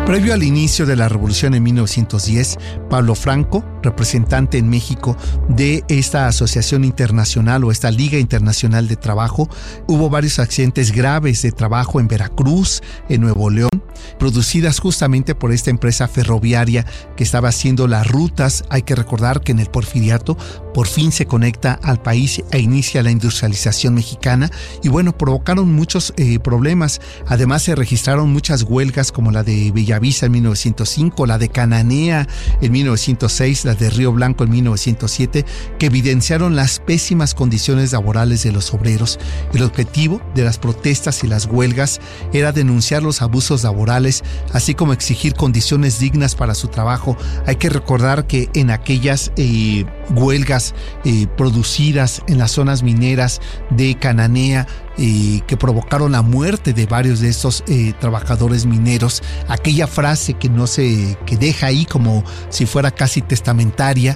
Previo al inicio de la revolución en 1910, Pablo Franco, representante en México de esta asociación internacional o esta Liga Internacional de Trabajo, hubo varios accidentes graves de trabajo en Veracruz, en Nuevo León, producidas justamente por esta empresa ferroviaria que estaba haciendo las rutas. Hay que recordar que en el Porfiriato por fin se conecta al país e inicia la industrialización mexicana y bueno, provocaron muchos problemas. Además se registraron muchas huelgas como la de Bellavista en 1905, la de Cananea en 1906, la de Río Blanco en 1907, que evidenciaron las pésimas condiciones laborales de los obreros. El objetivo de las protestas y las huelgas era denunciar los abusos laborales, así como exigir condiciones dignas para su trabajo. Hay que recordar que en aquellas huelgas producidas en las zonas mineras de Cananea, que provocaron la muerte de varios de estos trabajadores mineros, aquella frase que deja ahí como si fuera casi testamentaria,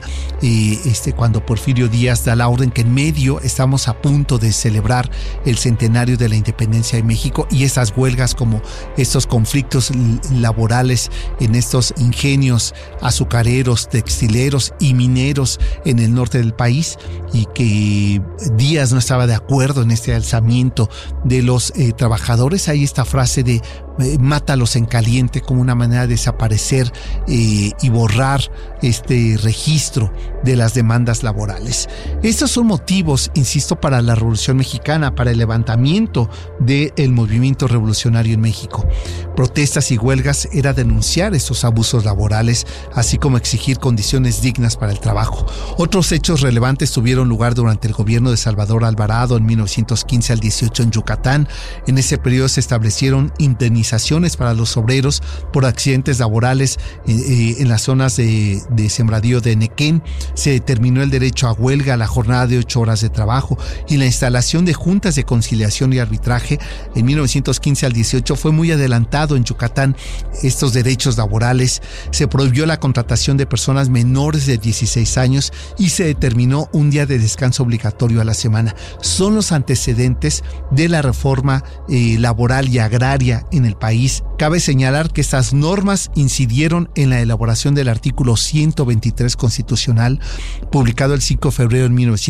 cuando Porfirio Díaz da la orden que en medio estamos a punto de celebrar el centenario de la independencia de México, y esas huelgas como estos conflictos laborales en estos ingenios azucareros, textileros y mineros en el norte del país, y que Díaz no estaba de acuerdo en este alzamiento de los trabajadores. Hay esta frase de mátalos en caliente como una manera de desaparecer y borrar este registro de las demandas laborales. Estos son motivos, insisto, para la Revolución Mexicana, para el levantamiento del movimiento revolucionario en México. Protestas y huelgas era denunciar estos abusos laborales, así como exigir condiciones dignas para el trabajo. Otros hechos relevantes tuvieron lugar durante el gobierno de Salvador Alvarado en 1915 al 18 en Yucatán. En ese periodo se establecieron indemnizaciones para los obreros por accidentes laborales en las zonas de sembradío de Nequén. Se determinó el derecho a huelga, a la jornada de 8 horas de trabajo, y la instalación de juntas de conciliación y arbitraje en 1915 al 18 fue muy adelantado en Yucatán. Estos derechos laborales, se prohibió la contratación de personas menores de 16 años y se determinó un día de descanso obligatorio a la semana. Son los antecedentes de la reforma laboral y agraria en el país. Cabe señalar que estas normas incidieron en la elaboración del artículo 123 constitucional, publicado el 5 de febrero de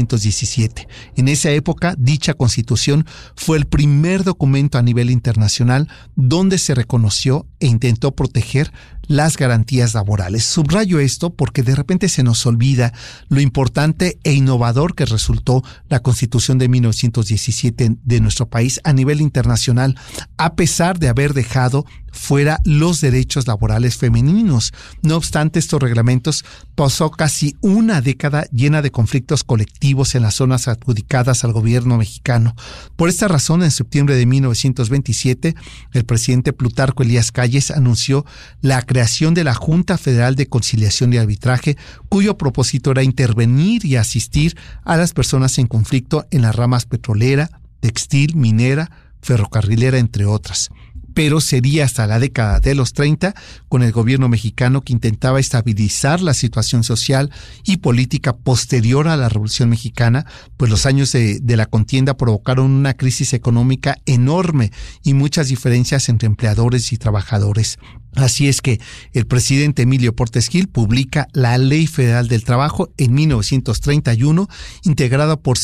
1917. En esa época, dicha constitución fue el primer documento a nivel internacional donde se reconoció e intentó proteger las garantías laborales. Subrayo esto porque de repente se nos olvida lo importante e innovador que resultó la Constitución de 1917 de nuestro país a nivel internacional, a pesar de haber dejado fuera los derechos laborales femeninos. No obstante, estos reglamentos pasó casi una década llena de conflictos colectivos en las zonas adjudicadas al gobierno mexicano. Por esta razón, en septiembre de 1927, el presidente Plutarco Elías Calles anunció la creación de la Junta Federal de Conciliación y Arbitraje, cuyo propósito era intervenir y asistir a las personas en conflicto en las ramas petrolera, textil, minera, ferrocarrilera, entre otras. Pero sería hasta la década de los 30, con el gobierno mexicano, que intentaba estabilizar la situación social y política posterior a la Revolución Mexicana, pues los años de la contienda provocaron una crisis económica enorme y muchas diferencias entre empleadores y trabajadores. Así es que el presidente Emilio Portes Gil publica la Ley Federal del Trabajo en 1931, integrada por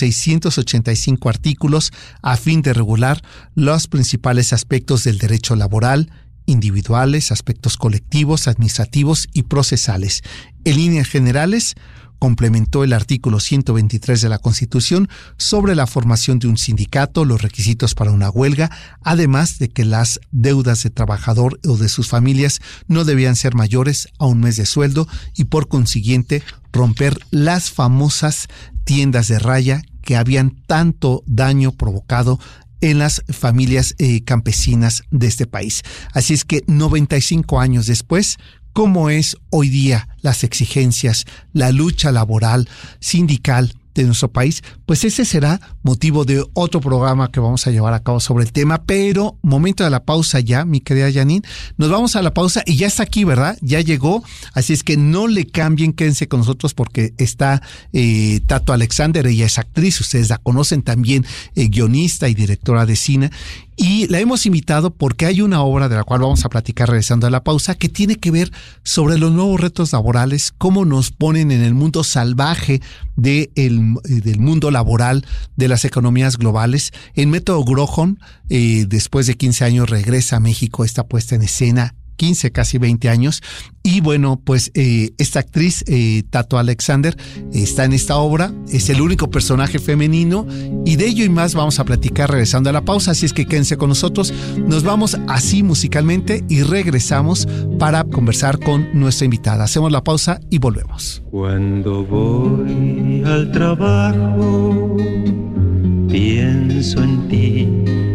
685 artículos a fin de regular los principales aspectos del derecho laboral, individuales, aspectos colectivos, administrativos y procesales. En líneas generales, complementó el artículo 123 de la Constitución sobre la formación de un sindicato, los requisitos para una huelga, además de que las deudas de trabajador o de sus familias no debían ser mayores a un mes de sueldo y por consiguiente romper las famosas tiendas de raya que habían tanto daño provocado en las familias campesinas de este país. Así es que 95 años después, ¿cómo es hoy día las exigencias, la lucha laboral, sindical de nuestro país? pues ese será motivo de otro programa que vamos a llevar a cabo sobre el tema, pero momento de la pausa ya, mi querida Janine. Nos vamos a la pausa y ya está aquí, ¿verdad? Ya llegó, así es que no le cambien, quédense con nosotros porque está Tato Alexander, ella es actriz, ustedes la conocen también, guionista y directora de cine. Y la hemos invitado porque hay una obra de la cual vamos a platicar regresando a la pausa que tiene que ver sobre los nuevos retos laborales, cómo nos ponen en el mundo salvaje del mundo laboral de las economías globales. En Método Grohon, después de 15 años, regresa a México esta puesta en escena, 15, casi 20 años. Y bueno, pues esta actriz, Tato Alexander, está en esta obra, es el único personaje femenino y de ello y más vamos a platicar regresando a la pausa, así es que quédense con nosotros. Nos vamos así musicalmente y regresamos para conversar con nuestra invitada. Hacemos la pausa y volvemos. Cuando voy al trabajo, pienso en ti.